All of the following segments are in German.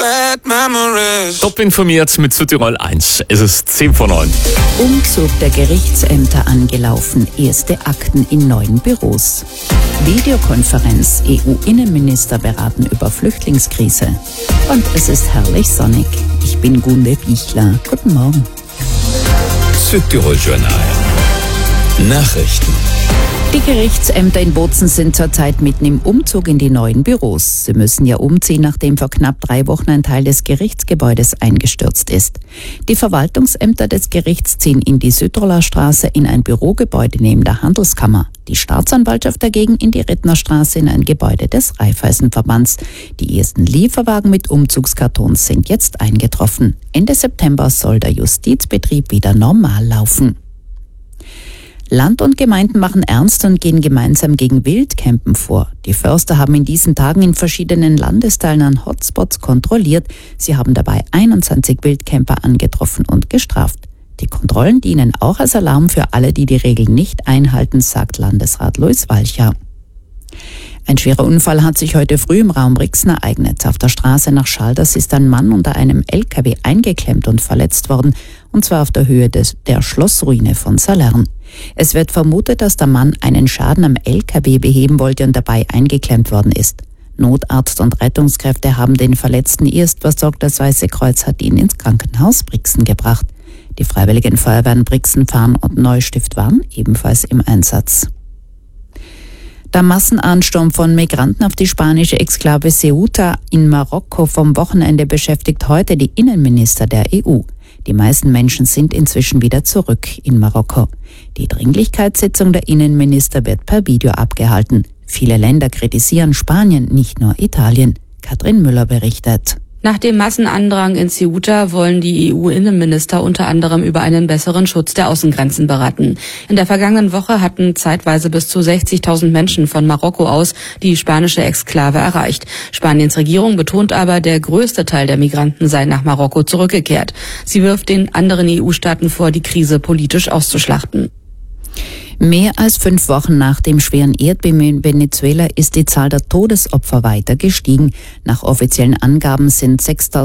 bad memories. Top informiert mit Südtirol 1. Es ist 10:09. Umzug der Gerichtsämter angelaufen. Erste Akten in neuen Büros. Videokonferenz. EU-Innenminister beraten über Flüchtlingskrise. Und es ist herrlich sonnig. Ich bin Gunde Bichler. Guten Morgen. Südtirol Journal. Nachrichten. Die Gerichtsämter in Bozen sind zurzeit mitten im Umzug in die neuen Büros. Sie müssen ja umziehen, nachdem vor knapp 3 Wochen ein Teil des Gerichtsgebäudes eingestürzt ist. Die Verwaltungsämter des Gerichts ziehen in die Südtiroler Straße in ein Bürogebäude neben der Handelskammer. Die Staatsanwaltschaft dagegen in die Rittnerstraße in ein Gebäude des Raiffeisenverbands. Die ersten Lieferwagen mit Umzugskartons sind jetzt eingetroffen. Ende September soll der Justizbetrieb wieder normal laufen. Land und Gemeinden machen ernst und gehen gemeinsam gegen Wildcampen vor. Die Förster haben in diesen Tagen in verschiedenen Landesteilen an Hotspots kontrolliert. Sie haben dabei 21 Wildcamper angetroffen und gestraft. Die Kontrollen dienen auch als Alarm für alle, die die Regeln nicht einhalten, sagt Landesrat Luis Walcher. Ein schwerer Unfall hat sich heute früh im Raum Brixen ereignet. Auf der Straße nach Schalders ist ein Mann unter einem LKW eingeklemmt und verletzt worden, und zwar auf der Höhe der Schlossruine von Salern. Es wird vermutet, dass der Mann einen Schaden am LKW beheben wollte und dabei eingeklemmt worden ist. Notarzt und Rettungskräfte haben den Verletzten erst versorgt. Das Weiße Kreuz hat ihn ins Krankenhaus Brixen gebracht. Die Freiwilligen Feuerwehren Brixen, Farn und Neustift waren ebenfalls im Einsatz. Der Massenansturm von Migranten auf die spanische Exklave Ceuta in Marokko vom Wochenende beschäftigt heute die Innenminister der EU. Die meisten Menschen sind inzwischen wieder zurück in Marokko. Die Dringlichkeitssitzung der Innenminister wird per Video abgehalten. Viele Länder kritisieren Spanien, nicht nur Italien. Katrin Müller berichtet. Nach dem Massenandrang in Ceuta wollen die EU-Innenminister unter anderem über einen besseren Schutz der Außengrenzen beraten. In der vergangenen Woche hatten zeitweise bis zu 60.000 Menschen von Marokko aus die spanische Exklave erreicht. Spaniens Regierung betont aber, der größte Teil der Migranten sei nach Marokko zurückgekehrt. Sie wirft den anderen EU-Staaten vor, die Krise politisch auszuschlachten. Mehr als 5 Wochen nach dem schweren Erdbeben in Venezuela ist die Zahl der Todesopfer weiter gestiegen. Nach offiziellen Angaben sind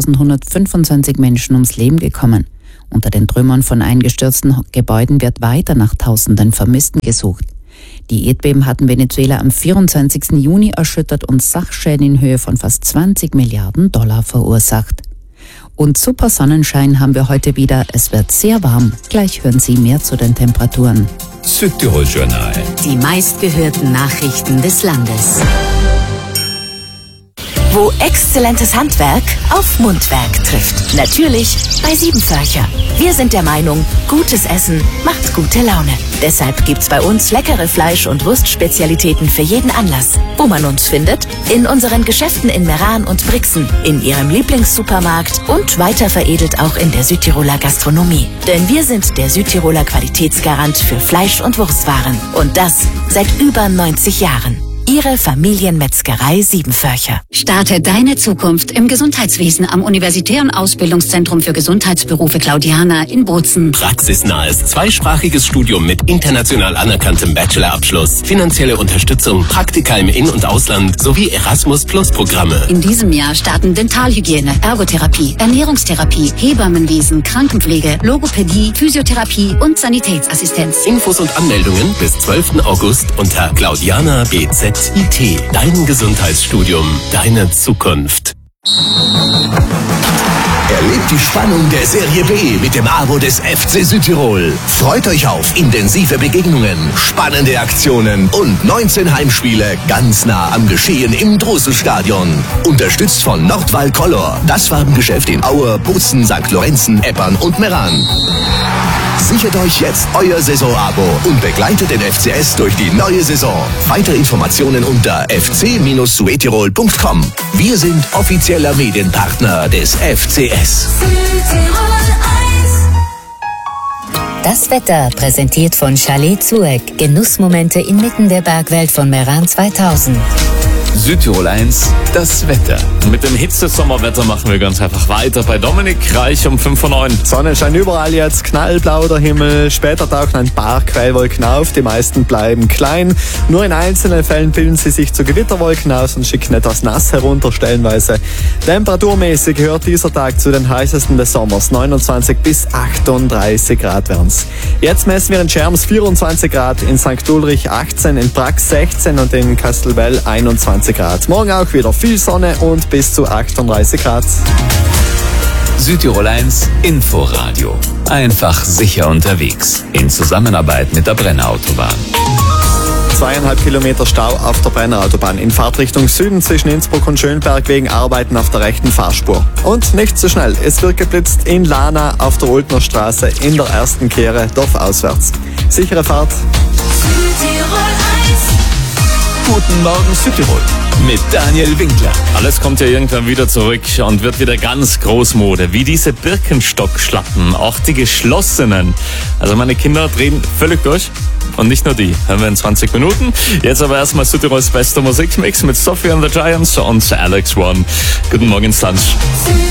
6.125 Menschen ums Leben gekommen. Unter den Trümmern von eingestürzten Gebäuden wird weiter nach Tausenden Vermissten gesucht. Die Erdbeben hatten Venezuela am 24. Juni erschüttert und Sachschäden in Höhe von fast 20 Milliarden $20 verursacht. Und super Sonnenschein haben wir heute wieder. Es wird sehr warm. Gleich hören Sie mehr zu den Temperaturen. Südtirol Journal. Die meistgehörten Nachrichten des Landes. Wo exzellentes Handwerk auf Mundwerk trifft. Natürlich bei Siebenförcher. Wir sind der Meinung, gutes Essen macht gute Laune. Deshalb gibt's bei uns leckere Fleisch- und Wurstspezialitäten für jeden Anlass. Wo man uns findet? In unseren Geschäften in Meran und Brixen, in Ihrem Lieblingssupermarkt und weiter veredelt auch in der Südtiroler Gastronomie. Denn wir sind der Südtiroler Qualitätsgarant für Fleisch- und Wurstwaren. Und das seit über 90 Jahren. Ihre Familienmetzgerei Siebenförcher. Starte deine Zukunft im Gesundheitswesen am Universitären Ausbildungszentrum für Gesundheitsberufe Claudiana in Bozen. Praxisnahes, zweisprachiges Studium mit international anerkanntem Bachelorabschluss, finanzielle Unterstützung, Praktika im In- und Ausland sowie Erasmus-Plus-Programme. In diesem Jahr starten Dentalhygiene, Ergotherapie, Ernährungstherapie, Hebammenwesen, Krankenpflege, Logopädie, Physiotherapie und Sanitätsassistenz. Infos und Anmeldungen bis 12. August unter Claudiana BZ. IT, dein Gesundheitsstudium, deine Zukunft. Erlebt die Spannung der Serie B mit dem Abo des FC Südtirol. Freut euch auf intensive Begegnungen, spannende Aktionen und 19 Heimspiele ganz nah am Geschehen im Drosselstadion. Unterstützt von Nordwall Color, das Farbengeschäft in Aue, Bozen, St. Lorenzen, Eppern und Meran. Sichert euch jetzt euer Saisonabo und begleitet den FCS durch die neue Saison. Weitere Informationen unter fc-suetirol.com. Wir sind offizieller Medienpartner des FCS. Das Wetter präsentiert von Chalet Zueck. Genussmomente inmitten der Bergwelt von Meran 2000. Südtirol 1, das Wetter. Mit dem Hitze-Sommerwetter machen wir ganz einfach weiter bei Dominik Reich um 5:09. Sonnenschein überall jetzt, knallblau der Himmel, später tauchen ein paar Quellwolken auf, die meisten bleiben klein. Nur in einzelnen Fällen bilden sie sich zu Gewitterwolken aus und schicken etwas nass herunter stellenweise. Temperaturmäßig gehört dieser Tag zu den heißesten des Sommers, 29 bis 38 Grad werden's. Jetzt messen wir in Scherms 24 Grad, in St. Ulrich 18, in Prag 16 und in Kastelbell 21 Grad. Morgen auch wieder viel Sonne und bis zu 38 Grad. Südtirol 1 Inforadio. Einfach sicher unterwegs. In Zusammenarbeit mit der Brennerautobahn. 2,5 Kilometer Stau auf der Brennerautobahn in Fahrtrichtung Süden zwischen Innsbruck und Schönberg wegen Arbeiten auf der rechten Fahrspur. Und nicht zu schnell, es wird geblitzt in Lana auf der Ultner Straße in der ersten Kehre dorfauswärts. Sichere Fahrt. Guten Morgen Südtirol mit Daniel Winkler. Alles kommt ja irgendwann wieder zurück und wird wieder ganz Großmode, wie diese Birkenstock-Schlappen, auch die geschlossenen. Also meine Kinder drehen völlig durch und nicht nur die. Hören wir in 20 Minuten. Jetzt aber erstmal Südtirols bester Musikmix mit Sophie and the Giants und Alex One. Guten Morgen ins Lunch.